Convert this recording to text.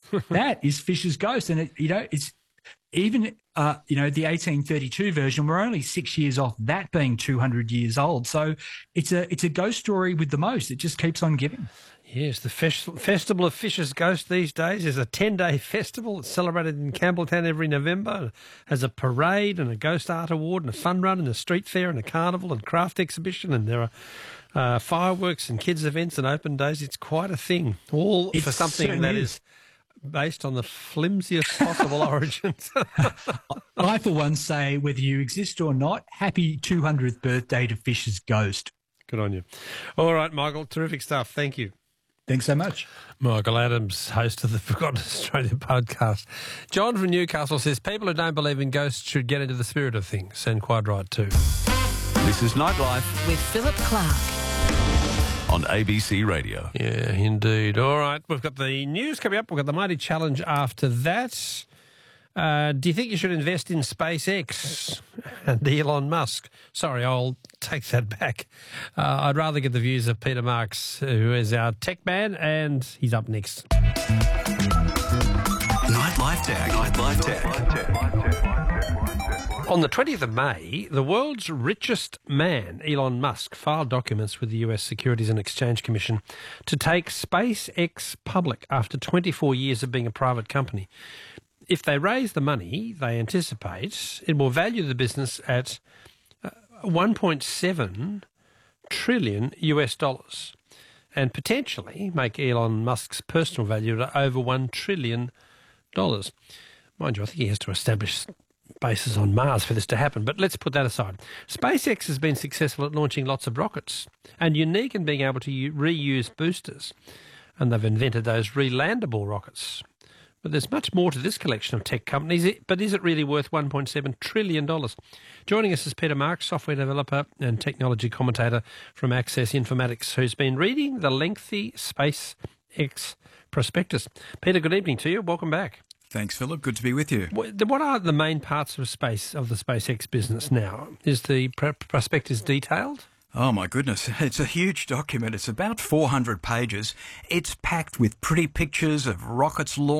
That is Fisher's Ghost. And, it's even, the 1832 version, we're only 6 years off that being 200 years old. So it's a ghost story with the most. It just keeps on giving. Yes, the Festival of Fisher's Ghost these days is a 10-day festival. It's celebrated in Campbelltown every November. It has a parade and a ghost art award and a fun run and a street fair and a carnival and craft exhibition, and there are fireworks and kids' events and open days. It's quite a thing, all for something that is based on the flimsiest possible origins. I, for one, say whether you exist or not, happy 200th birthday to Fisher's Ghost. Good on you. All right, Michael, terrific stuff. Thank you. Thanks so much. Michael Adams, host of the Forgotten Australia podcast. John from Newcastle says people who don't believe in ghosts should get into the spirit of things, and quite right too. This is Nightlife with Philip Clark on ABC Radio. Yeah, indeed. All right, we've got the news coming up. We've got the Mighty Challenge after that. Do you think you should invest in SpaceX and Elon Musk? Sorry, I'll take that back. I'd rather get the views of Peter Marks, who is our tech man, and he's up next. Nightlife Tech. Nightlife Tech. On the 20th of May, the world's richest man, Elon Musk, filed documents with the US Securities and Exchange Commission to take SpaceX public after 24 years of being a private company. If they raise the money, they anticipate it will value the business at $1.7 trillion US, and potentially make Elon Musk's personal value at over $1 trillion. Mind you, I think he has to establish bases on Mars for this to happen, but let's put that aside. SpaceX has been successful at launching lots of rockets and unique in being able to reuse boosters, and they've invented those relandable rockets. But there's much more to this collection of tech companies, but is it really worth $1.7 trillion? Joining us is Peter Marks, software developer and technology commentator from Access Informatics, who's been reading the lengthy SpaceX prospectus. Peter, good evening to you. Welcome back. Thanks, Philip. Good to be with you. What are the main parts of the SpaceX business now? Is the prospectus detailed? Oh, my goodness. It's a huge document. It's about 400 pages. It's packed with pretty pictures of rockets launched